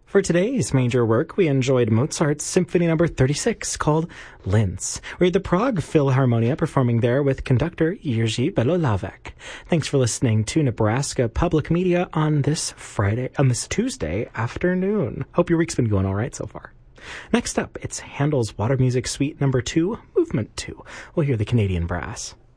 For today's major work, we enjoyed Mozart's Symphony No. 36, called Linz. We had the Prague Philharmonia performing there with conductor Jiří Belohlávek. Thanks for listening to Nebraska Public Media on this Tuesday afternoon. Hope your week's been going all right so far. Next up, it's Handel's Water Music Suite No. 2, Movement 2. We'll hear the Canadian Brass.